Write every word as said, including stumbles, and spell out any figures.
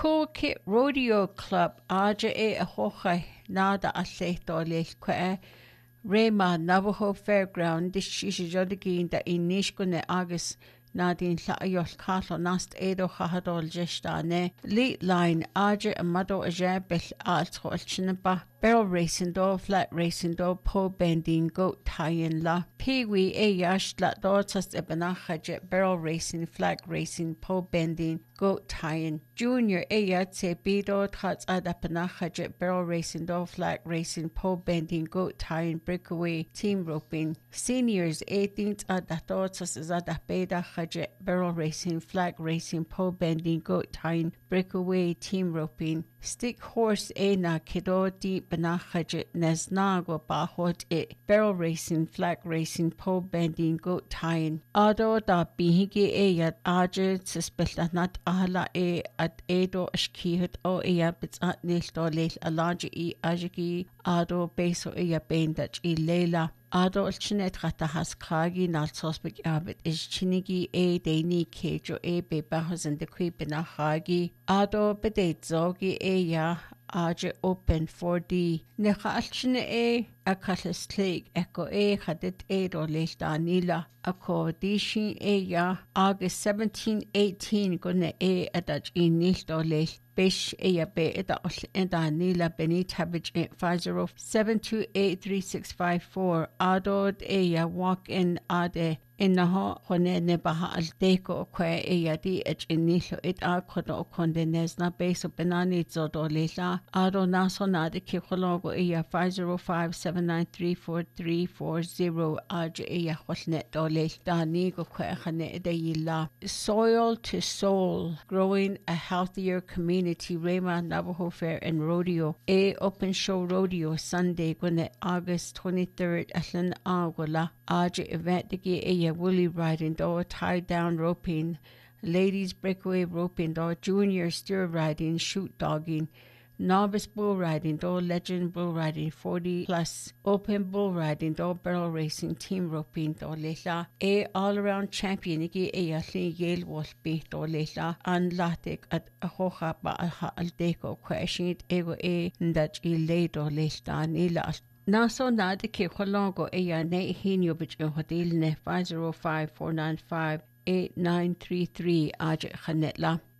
Cool Kit Rodeo Club Aja e ahocha nada a lleito leil kwe Rema Navajo Fairground dis shishi jodagin da inishkune agus nadin la'ayol kalo nast edo chahadol jeshtane lead line Aja amado aja bel altro alchinaba barrel racing do flat racing do po bending goat tie-in la Pee-wee e yash la dortas ebanacha barrel racing flag racing po bending goat tie-in junior e yatse bido tats adapanacha barrel racing do flag racing po bending goat tie-in breakaway team roping seniors eighteenth adatortas adapeda barrel racing flag racing po bending goat tie-in breakaway team roping stick horse e na kido di banacha nesnago bahot e barrel racing flag racing po bending goat tie-in ado da bihigi e yat aje suspeltanat ahla e at edo ashkihut o e yabits at nildo leil alaji e ajiki ado beso e yabendach e leila ado alchinet gata has kagi nal sospek abit is chinigi e deini kejo e be bahos in the quibina hagi ado bedate zogi e ya aje open four D necha alchine e akalis clig echo e hadit e do leil danila ako dishi e ya August seventeen eighteen gone e adaj e nil do leil Bish Eya Be Eda Eda Nila Beni Tabich five zero seven two eight three six five four Adod Eya Walk in Ade Inaho Hone Nebaha Aldeko Kwe Eya Di Ech Inilo It Akodo Konde Nesna Beso Benani Zodo Lila Ado Nasonade Kikologo Eya five zero five seven nine three four three four zero Aj Eya Hosnet Dole Danigo Kwe Hane Deyila Soil to Soul Growing a Healthier Community Rema Navajo Fair and Rodeo A Open Show Rodeo Sunday Gune August twenty-third Aslan Agwala Aja event digi Eya woolly riding do tie down roping ladies breakaway roping do junior steer riding shoot dogging novice bull riding do legend bull riding forty plus open bull riding do barrel racing team roping do lela a all around champion igi e yali yale wolf be do lela an latik at ahoha ba al deko kwashit ego e ndach i le do lela nila Naso nada ke kolongo e ya ne hinyo bich e hodil ne five zero five four nine five eight nine three three aje khanetla